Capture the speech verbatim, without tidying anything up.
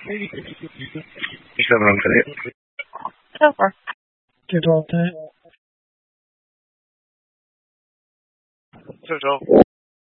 seven on today. So far. Good all day. So, so.